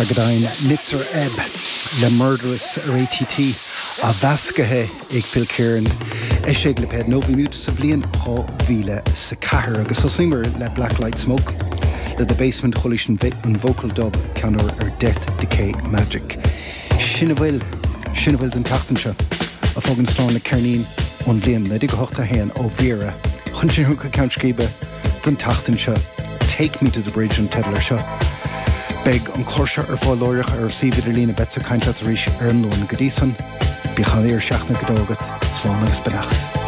Tagadain Nitzer Ebb le Murderous RATT a bhascathe ag Phil Kieran Eiseg le ped nóbhí mút sa bhliain cho bhíle sa cahar agus osímar le Black Light Smoke le The Basement cholis an vocal dub ceannar Death Decay Magic. Sinna bhfuil den tachtanseo a fógan slán le Carnín an bblion le dig hochta héan ó Vera chun sin thuca count scríbe den tachtanseo Take Me to the Bridge an tedlar seo. Beg an chlóirse fáilóireach sívir lína bet sa caint ríis an lún go dtísan, bí chaléir seachna godógat slán agus benacht.